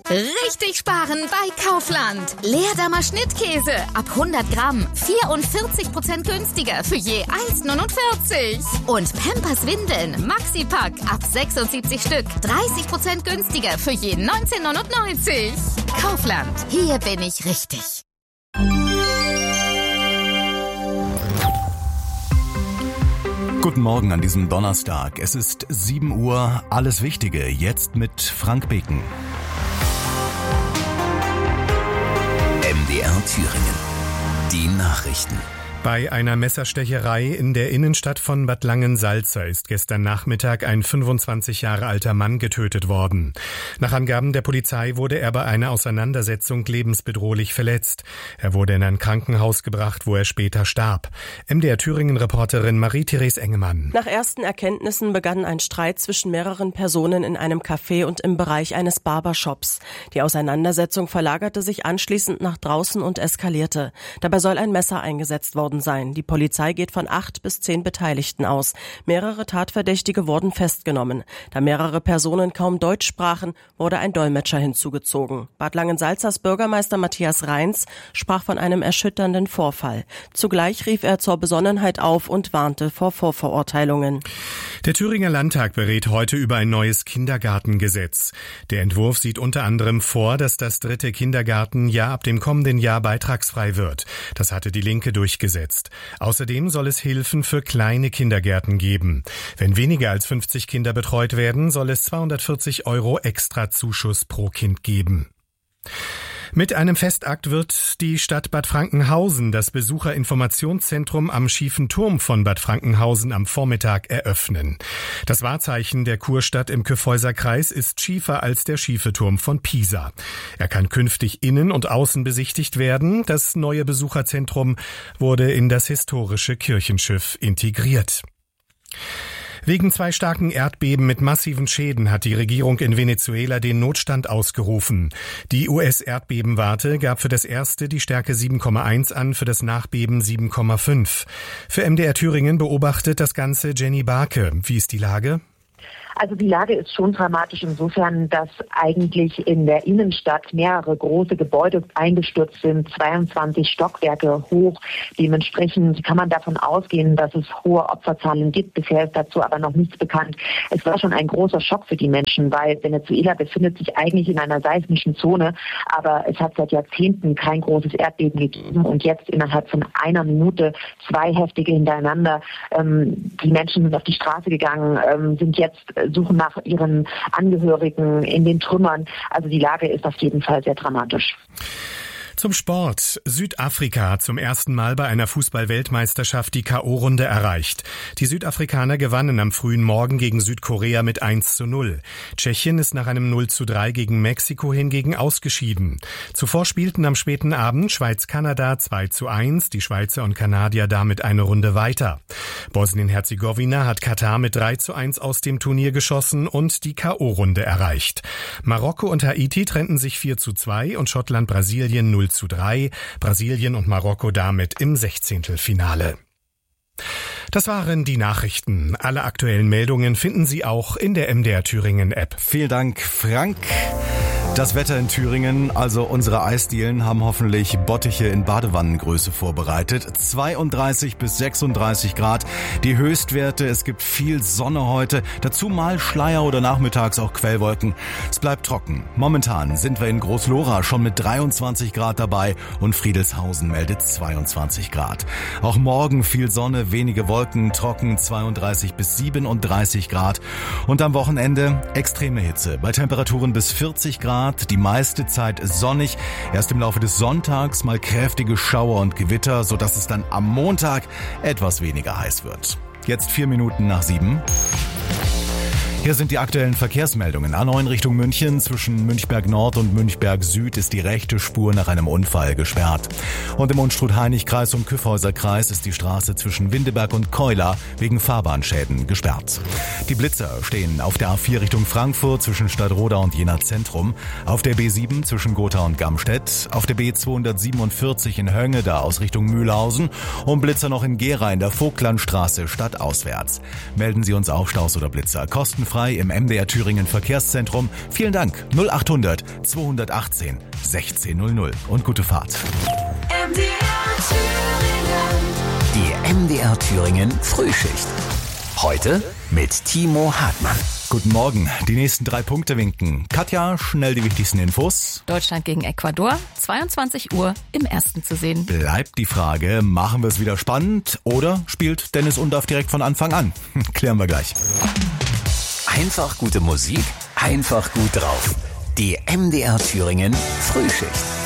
Richtig sparen bei Kaufland. Leerdammer Schnittkäse ab 100 Gramm 44% günstiger für je 1,49. Und Pampers Windeln Maxi-Pack ab 76 Stück 30% günstiger für je 19,99. Kaufland, hier bin ich richtig. Guten Morgen an diesem Donnerstag. Es ist 7 Uhr. Alles Wichtige jetzt mit Frank Beken. MDR Thüringen. Die Nachrichten. Bei einer Messerstecherei in der Innenstadt von Bad Langensalza ist gestern Nachmittag ein 25 Jahre alter Mann getötet worden. Nach Angaben der Polizei wurde er bei einer Auseinandersetzung lebensbedrohlich verletzt. Er wurde in ein Krankenhaus gebracht, wo er später starb. MDR Thüringen-Reporterin Marie-Therese Engemann. Nach ersten Erkenntnissen begann ein Streit zwischen mehreren Personen in einem Café und im Bereich eines Barbershops. Die Auseinandersetzung verlagerte sich anschließend nach draußen und eskalierte. Dabei soll ein Messer eingesetzt worden sein. Die Polizei geht von 8 bis 10 Beteiligten aus. Mehrere Tatverdächtige wurden festgenommen. Da mehrere Personen kaum Deutsch sprachen, wurde ein Dolmetscher hinzugezogen. Bad Langensalzas Bürgermeister Matthias Reins sprach von einem erschütternden Vorfall. Zugleich rief er zur Besonnenheit auf und warnte vor Vorverurteilungen. Der Thüringer Landtag berät heute über ein neues Kindergartengesetz. Der Entwurf sieht unter anderem vor, dass das 3. Kindergartenjahr ab dem kommenden Jahr beitragsfrei wird. Das hatte die Linke durchgesetzt. Außerdem soll es Hilfen für kleine Kindergärten geben. Wenn weniger als 50 Kinder betreut werden, soll es 240 € extra Zuschuss pro Kind geben. Mit einem Festakt wird die Stadt Bad Frankenhausen das Besucherinformationszentrum am Schiefen Turm von Bad Frankenhausen am Vormittag eröffnen. Das Wahrzeichen der Kurstadt im Kyffhäuser Kreis ist schiefer als der schiefe Turm von Pisa. Er kann künftig innen und außen besichtigt werden. Das neue Besucherzentrum wurde in das historische Kirchenschiff integriert. Wegen 2 starken Erdbeben mit massiven Schäden hat die Regierung in Venezuela den Notstand ausgerufen. Die US-Erdbebenwarte gab für das erste die Stärke 7,1 an, für das Nachbeben 7,5. Für MDR Thüringen beobachtet das Ganze Jenny Barke. Wie ist die Lage? Also die Lage ist schon dramatisch insofern, dass eigentlich in der Innenstadt mehrere große Gebäude eingestürzt sind, 22 Stockwerke hoch. Dementsprechend kann man davon ausgehen, dass es hohe Opferzahlen gibt. Bisher ist dazu aber noch nichts bekannt. Es war schon ein großer Schock für die Menschen, weil Venezuela befindet sich eigentlich in einer seismischen Zone, aber es hat seit Jahrzehnten kein großes Erdbeben gegeben und jetzt innerhalb von einer Minute 2 heftige hintereinander. Die Menschen sind auf die Straße gegangen, sind jetzt suchen nach ihren Angehörigen in den Trümmern. Also die Lage ist auf jeden Fall sehr dramatisch. Zum Sport. Südafrika hat zum ersten Mal bei einer Fußball-Weltmeisterschaft die K.O.-Runde erreicht. Die Südafrikaner gewannen am frühen Morgen gegen Südkorea mit 1:0. Tschechien ist nach einem 0:3 gegen Mexiko hingegen ausgeschieden. Zuvor spielten am späten Abend Schweiz-Kanada 2:1, die Schweizer und Kanadier damit eine Runde weiter. Bosnien-Herzegowina hat Katar mit 3:1 aus dem Turnier geschossen und die K.O.-Runde erreicht. Marokko und Haiti trennten sich 4:2 und Schottland-Brasilien 0:3. Brasilien und Marokko damit im 16. Das waren die Nachrichten. Alle aktuellen Meldungen finden Sie auch in der MDR Thüringen App. Vielen Dank, Frank. Das Wetter in Thüringen, also unsere Eisdielen, haben hoffentlich Bottiche in Badewannengröße vorbereitet. 32 bis 36 Grad, die Höchstwerte. Es gibt viel Sonne heute, dazu mal Schleier oder nachmittags auch Quellwolken. Es bleibt trocken. Momentan sind wir in Großlora schon mit 23 Grad dabei und Friedelshausen meldet 22 Grad. Auch morgen viel Sonne, wenige Wolken, trocken 32 bis 37 Grad. Und am Wochenende extreme Hitze bei Temperaturen bis 40 Grad. Die meiste Zeit sonnig. Erst im Laufe des Sonntags mal kräftige Schauer und Gewitter, sodass es dann am Montag etwas weniger heiß wird. Jetzt 4 Minuten nach 7. Hier sind die aktuellen Verkehrsmeldungen. A9 Richtung München. Zwischen Münchberg Nord und Münchberg Süd ist die rechte Spur nach einem Unfall gesperrt. Und im Unstrut-Hainich-Kreis und Kyffhäuser-Kreis ist die Straße zwischen Windeberg und Keula wegen Fahrbahnschäden gesperrt. Die Blitzer stehen auf der A4 Richtung Frankfurt zwischen Stadtroda und Jena Zentrum, auf der B7 zwischen Gotha und Gamstedt, auf der B247 in Höngeda aus Richtung Mühlhausen und Blitzer noch in Gera in der Vogtlandstraße stadtauswärts. Melden Sie uns auch Staus oder Blitzer kostenfrei kostenfrei im MDR Thüringen Verkehrszentrum. Vielen Dank. 0800 218 1600 und gute Fahrt. Die MDR Thüringen Frühschicht. Heute mit Timo Hartmann. Guten Morgen. Die nächsten 3 Punkte winken. Katja, schnell die wichtigsten Infos. Deutschland gegen Ecuador, 22 Uhr im Ersten zu sehen. Bleibt die Frage, machen wir es wieder spannend oder spielt Dennis Undaff direkt von Anfang an? Klären wir gleich. Einfach gute Musik, einfach gut drauf. Die MDR Thüringen Frühschicht.